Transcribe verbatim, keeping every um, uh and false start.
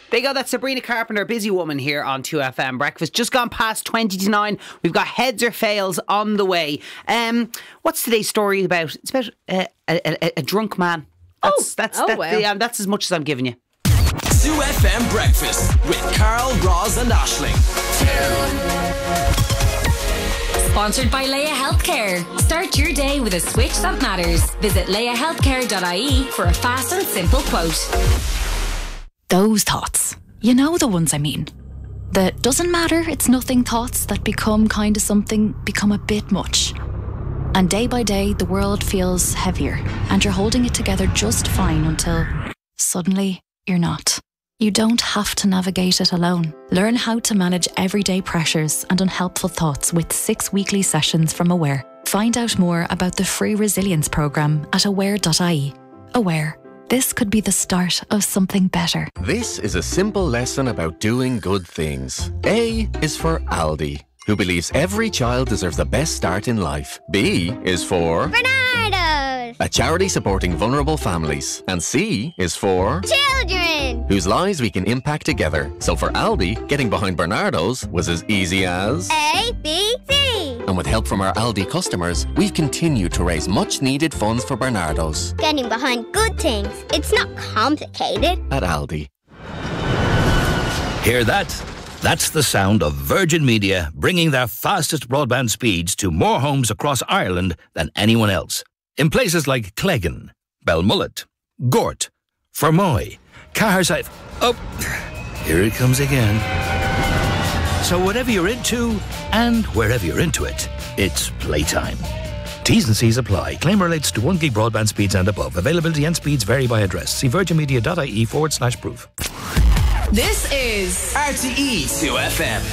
They go, that's Sabrina Carpenter, Busy Woman here on two F M Breakfast. Just gone past twenty to nine. We've got Heads or Fails on the way. Um, what's today's story about? It's about uh, a, a, a drunk man. That's, oh, that's, oh that's, well. yeah, that's as much as I'm giving you. two F M Breakfast with Carl, Roz and Aisling. Sponsored by Leia Healthcare. Start your day with a switch that matters. Visit leia healthcare dot I E for a fast and simple quote. Those thoughts. You know the ones I mean. The doesn't matter, it's nothing thoughts that become kind of something, become a bit much. And day by day, the world feels heavier, and you're holding it together just fine until suddenly you're not. You don't have to navigate it alone. Learn how to manage everyday pressures and unhelpful thoughts with six weekly sessions from Aware. Find out more about the free resilience programme at aware dot I E. Aware. This could be the start of something better. This is a simple lesson about doing good things. A is for Aldi, who believes every child deserves the best start in life. B is for Bernardo's, a charity supporting vulnerable families. And C is for children, whose lives we can impact together. So for Aldi, getting behind Bernardo's was as easy as A, B, C. And with help from our Aldi customers, we've continued to raise much needed funds for Bernardo's. Getting behind good things. It's not complicated. At Aldi. Hear that? That's the sound of Virgin Media bringing their fastest broadband speeds to more homes across Ireland than anyone else. In places like Cleggan, Belmullet, Gort, Fermoy, Carside... Oh, here it comes again. So whatever you're into, and wherever you're into it, it's playtime. T's and C's apply. Claim relates to one gig broadband speeds and above. Availability and speeds vary by address. See virginmedia dot I E forward slash proof. This is R T E two F M.